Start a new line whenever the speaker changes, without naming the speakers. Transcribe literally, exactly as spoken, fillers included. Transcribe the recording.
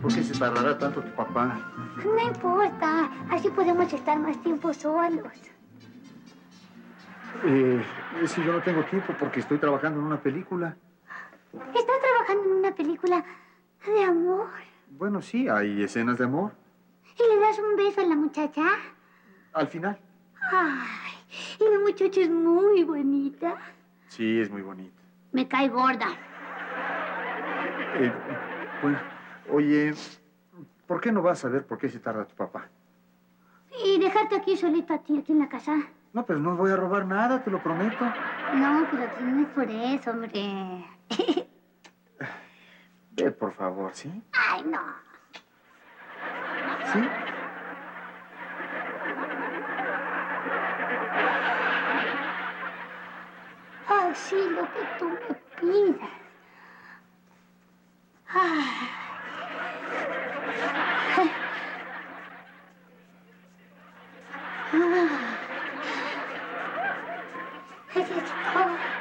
por qué se tardará tanto tu papá.
No importa. Así podemos estar más tiempo solos.
Eh, es que yo no tengo tiempo porque estoy trabajando en una película.
¿Estás trabajando en una película de amor?
Bueno, sí, hay escenas de amor.
¿Y le das un beso a la muchacha?
Al final.
Ay, y la muchacha es muy bonita.
Sí, es muy bonita.
Me cae gorda.
Eh, bueno, oye, ¿por qué no vas a ver por qué se tarda tu papá?
Y dejarte aquí solito a ti, aquí en la casa.
No, pero no voy a robar nada, te lo prometo.
No, pero no es por eso, hombre.
Ve, por favor, ¿sí?
Ay, no.
¿Sí?
Ay, sí, lo que tú me pidas. Ay. Ah. Ay, es todo.